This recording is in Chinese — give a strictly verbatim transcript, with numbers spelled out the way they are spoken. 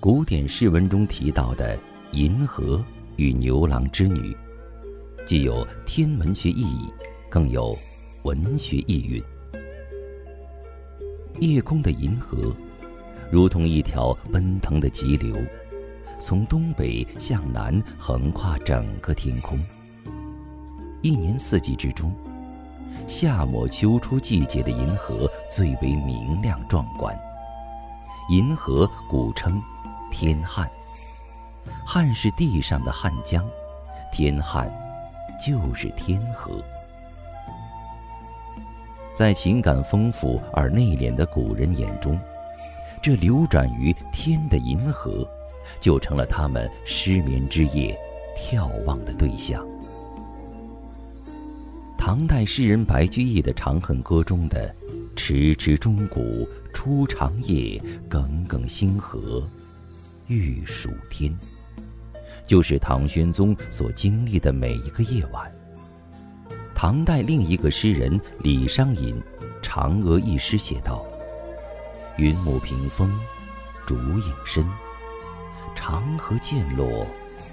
古典诗文中提到的银河与牛郎织女，既有天文学意义，更有文学意蕴。夜空的银河如同一条奔腾的急流，从东北向南横跨整个天空。一年四季之中，夏末秋初季节的银河最为明亮壮观。银河古称天汉，汉是地上的汉江，天汉就是天河。在情感丰富而内敛的古人眼中，这流转于天的银河就成了他们失眠之夜眺望的对象。唐代诗人白居易的《长恨歌》中的迟迟钟鼓初长夜，耿耿星河欲曙天，就是唐玄宗所经历的每一个夜晚。唐代另一个诗人李商隐《嫦娥》一诗写道：云母屏风烛影深，长河渐落